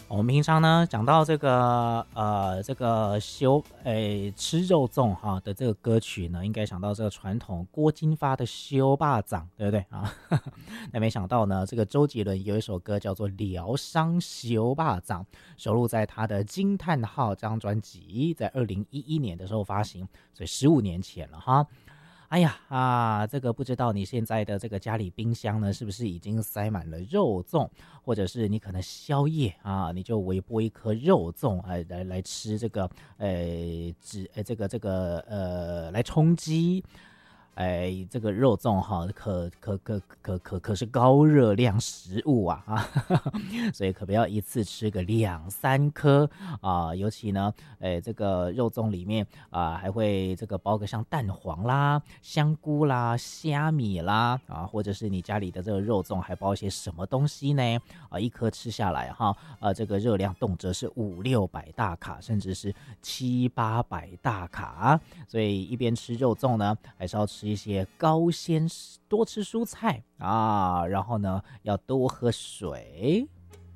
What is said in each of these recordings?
我们平常呢讲到这个吃肉粽哈的这个歌曲呢，应该想到这个传统郭金发的修霸掌，对不对啊？那没想到呢，这个周杰伦有一首歌叫做疗伤修霸掌，收录在他的惊叹号这张专辑，在2011年的时候发行，所以15年前了哈。哎呀这个不知道你现在的这个家里冰箱呢，是不是已经塞满了肉粽，或者是你可能宵夜你就微波一颗肉粽，来吃这个来充饥。这个肉粽哈，可是高热量食物所以可不要一次吃个2-3颗尤其呢，这个肉粽里面还会这个包个像蛋黄啦、香菇啦、虾米啦或者是你家里的这个肉粽还包一些什么东西呢？一颗吃下来这个热量动辄是500-600大卡，甚至是700-800大卡，所以一边吃肉粽呢，还是要吃一些高纤，多吃蔬菜然后呢要多喝水。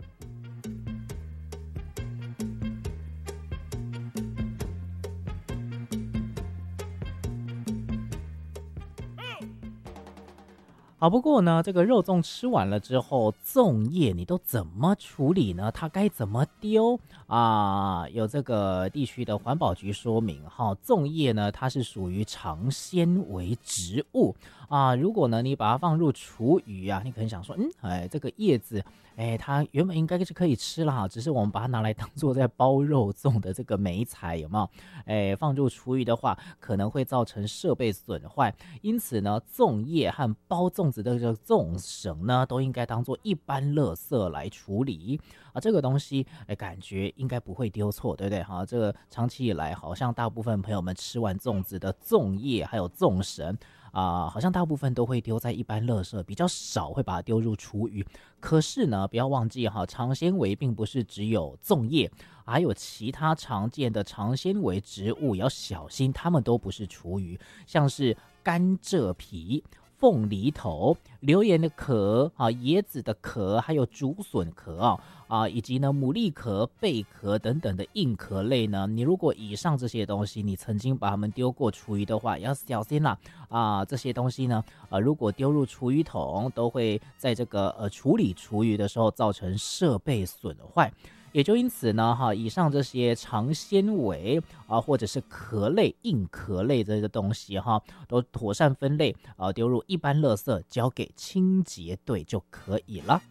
不过呢，这个肉粽吃完了之后，粽叶你都怎么处理呢？它该怎么丢有这个地区的环保局说明粽叶呢，它是属于长纤维植物如果呢你把它放入厨余你可能想说，这个叶子它原本应该是可以吃啦，只是我们把它拿来当做在包肉粽的这个媒材，有没有？放入厨余的话，可能会造成设备损坏，因此呢，粽叶和包粽子的这个粽绳呢，都应该当做一般垃圾来处理这个东西感觉应该不会丢错，对不对？这个长期以来，好像大部分朋友们吃完粽子的粽叶还有粽绳好像大部分都会丢在一般垃圾，比较少会把它丢入厨余。可是呢，不要忘记长纤维并不是只有粽叶，还有其他常见的长纤维植物，也要小心，它们都不是厨余，像是甘蔗皮、凤梨头、榴莲的壳椰子的壳，还有竹笋壳以及呢牡蛎壳、贝壳等等的硬壳类呢，你如果以上这些东西你曾经把它们丢过厨余的话，要小心啦这些东西呢如果丢入厨余桶，都会在这个处理厨余的时候造成设备损坏。也就因此呢以上这些长纤维或者是壳类、硬壳类这些东西都妥善分类丢入一般垃圾，交给清洁队就可以了。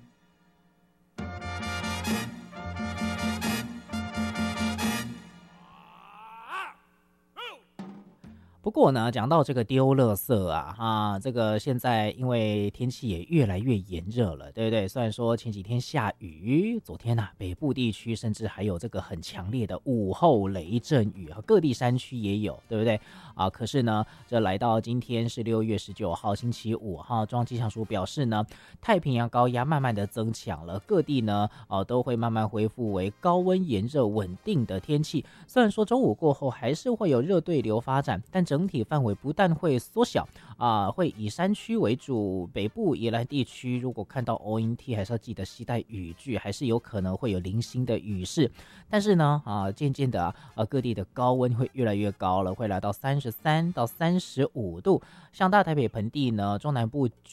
不过呢，讲到这个丢垃圾这个现在因为天气也越来越炎热了，对不对？虽然说前几天下雨，昨天北部地区甚至还有这个很强烈的午后雷阵雨各地山区也有，对不对可是呢，这来到今天是6月19号星期五中央气象署表示呢，太平洋高压慢慢的增强了，各地呢都会慢慢恢复为高温炎热稳定的天气。虽然说中午过后还是会有热对流发展，但整体范围不但会缩小会以山区为主，北部宜兰地区如果看到 ONT 还是要记得携带雨具，还是有可能会有零星的雨势。但是呢渐渐的各地的高温会越来越高了，会来到33到35度。像大台北盆地呢，中南部